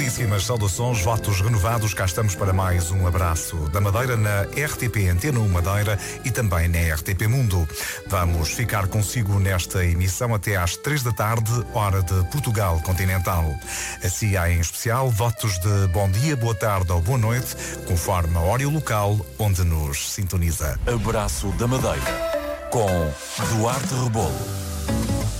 Belíssimas saudações, votos renovados. Cá estamos para mais um abraço da Madeira na RTP Antena 1 Madeira e também na RTP Mundo. Vamos ficar consigo nesta emissão até às 3 da tarde, hora de Portugal continental. Assim há em especial votos de bom dia, boa tarde ou boa noite, conforme a hora e o local onde nos sintoniza. Abraço da Madeira com Duarte Rebolo.